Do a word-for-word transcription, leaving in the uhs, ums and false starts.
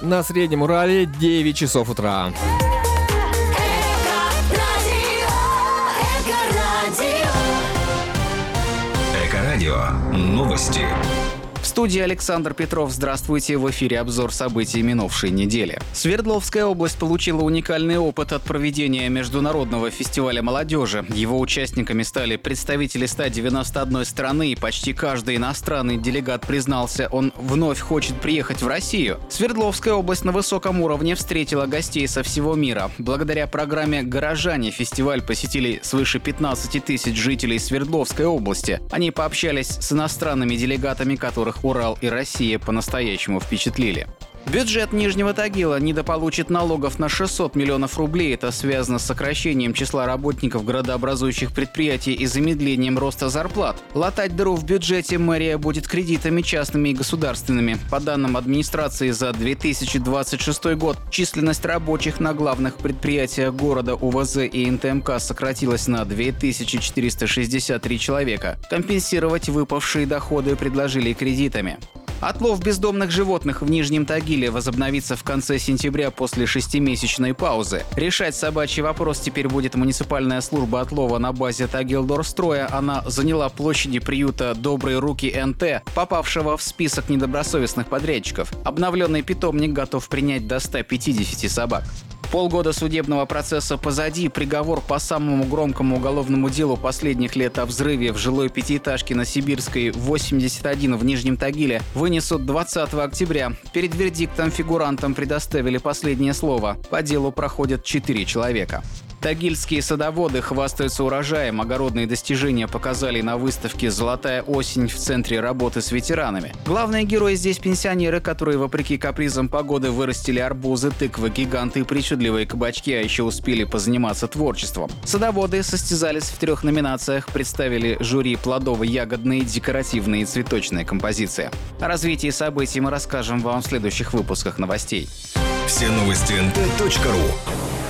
на Среднем Урале девять часов утра. Эко-радио. Новости. В студии Александр Петров. Здравствуйте. В эфире обзор событий минувшей недели. Свердловская область получила уникальный опыт от проведения международного фестиваля молодежи. Его участниками стали представители ста девяноста одной страны, и почти каждый иностранный делегат признался, он вновь хочет приехать в Россию. Свердловская область на высоком уровне встретила гостей со всего мира. Благодаря программе «Горожане» фестиваль посетили свыше пятнадцати тысяч жителей Свердловской области. Они пообщались с иностранными делегатами, которых Урал и Россия по-настоящему впечатлили. Бюджет Нижнего Тагила недополучит налогов на шестьсот миллионов рублей. Это связано с сокращением числа работников градообразующих предприятий и замедлением роста зарплат. Латать дыру в бюджете мэрия будет кредитами частными и государственными. По данным администрации, за две тысячи двадцать шестой год численность рабочих на главных предприятиях города УВЗ и эн тэ эм ка сократилась на две тысячи четыреста шестьдесят три человека. Компенсировать выпавшие доходы предложили кредитами. Отлов бездомных животных в Нижнем Тагиле возобновится в конце сентября после шестимесячной паузы. Решать собачий вопрос теперь будет муниципальная служба отлова на базе Тагилдорстроя. Она заняла площади приюта «Добрые руки эн тэ», попавшего в список недобросовестных подрядчиков. Обновленный питомник готов принять до ста пятидесяти собак. Полгода судебного процесса позади. Приговор по самому громкому уголовному делу последних лет о взрыве в жилой пятиэтажке на Сибирской восемьдесят один в Нижнем Тагиле вынесут двадцатого октября. Перед вердиктом фигурантам предоставили последнее слово. По делу проходят четыре человека. Тагильские садоводы хвастаются урожаем. Огородные достижения показали на выставке «Золотая осень» в центре работы с ветеранами. Главные герои здесь пенсионеры, которые, вопреки капризам погоды, вырастили арбузы, тыквы, гиганты и причудливые кабачки, а еще успели позаниматься творчеством. Садоводы состязались в трех номинациях, представили жюри плодово-ягодные, декоративные и цветочные композиции. О развитии событий мы расскажем вам в следующих выпусках новостей. Все новости эн тэ точка ру.